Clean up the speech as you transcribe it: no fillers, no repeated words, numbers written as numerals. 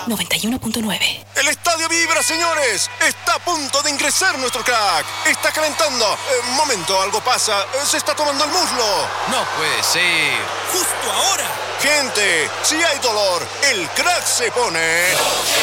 91.9. El estadio vibra, señores. Está a punto de ingresar nuestro crack. Está calentando. Momento, algo pasa. Se está tomando el muslo. No puede ser. ¡Justo ahora! Gente, si hay dolor, el crack se pone...